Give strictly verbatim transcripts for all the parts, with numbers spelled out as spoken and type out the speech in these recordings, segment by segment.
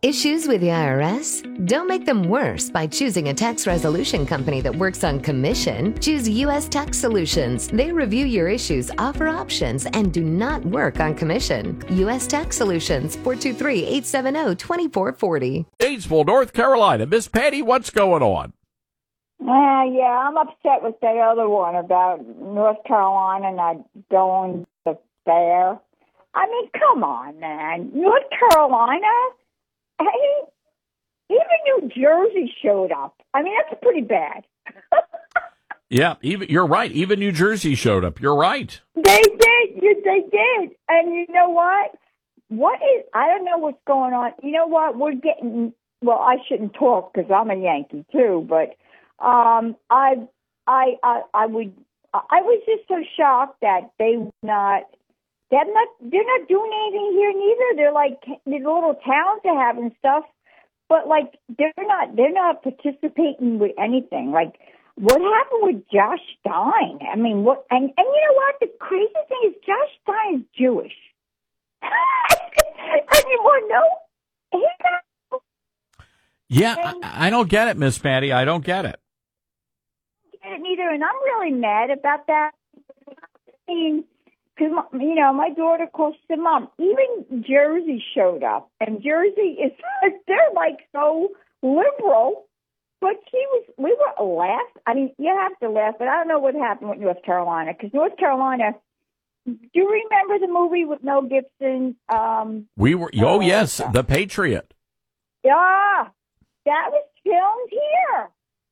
Issues with the I R S? Don't make them worse by choosing a tax resolution company that works on commission. Choose U S Tax Solutions. They review your issues, offer options, and do not work on commission. U S Tax Solutions, four two three, eight seven zero, two four four zero. Gainesville, North Carolina. Miss Patty, what's going on? Uh, yeah, I'm upset with that other one about North Carolina not going to the fair. I mean, come on, man. North Carolina? Hey, even New Jersey showed up. I mean, that's pretty bad. Yeah, even you're right. Even New Jersey showed up. You're right. They did. You- They did. And you know what? What is, I don't know what's going on. You know what? We're getting, well, I shouldn't talk because I'm a Yankee too, but um, I, I, I, I would, I was just so shocked that they would not, they're not, they're not doing anything here neither. They're like, these little towns they have and stuff, but like, they're not, they're not participating with anything. Like, what happened with Josh Stein? I mean, what, and, and you know what? The crazy thing is Josh Stein is Jewish. And you want to know? He got, Yeah, I, I don't get it, Miss Patty. I don't get it. get it neither, and I'm really mad about that. I mean, because, you know, my daughter calls her mom. Even Jersey showed up, and Jersey is, they're like so liberal, but she was, we were laugh. I mean, you have to laugh, but I don't know what happened with North Carolina, because North Carolina, do you remember the movie with Mel Gibson? Um, We were, oh, uh, yes, The Patriot. Yeah, that was filmed here.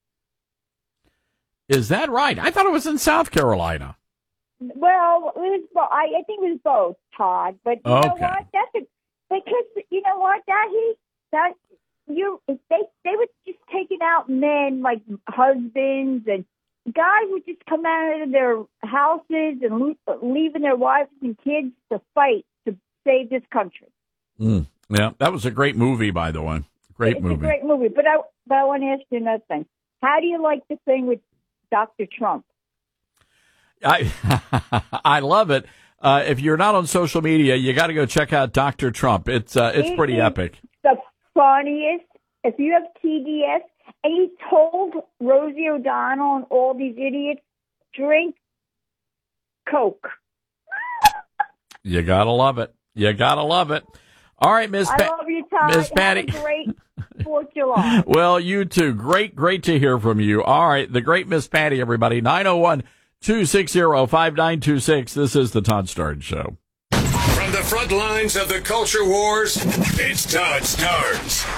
Is that right? I thought it was in South Carolina. Well, it was. bo- I, I think it was both, Todd. But you know Okay. what? That's a, because you know what? That he that you if they they were just taking out men like husbands, and guys would just come out of their houses and le- leaving their wives and kids to fight to save this country. Mm. Yeah, that was a great movie, by the way. Great it's movie. a great movie. But I but I want to ask you another thing. How do you like the thing with Doctor Trump? I I love it. Uh, if you're not on social media, you got to go check out Doctor Trump. It's uh, it's It pretty is epic. The funniest. If you have T D S, and he told Rosie O'Donnell and all these idiots, drink Coke. You gotta love it. You gotta love it. All right, Miss I Pa- love you, Todd. Miss Patty. Have a great Fourth of July. Well, you too. Great, great to hear from you. All right, the great Miss Patty, everybody. nine oh one, two six zero, five nine two six. This is the Todd Starnes Show. From the front lines of the culture wars, it's Todd Starnes.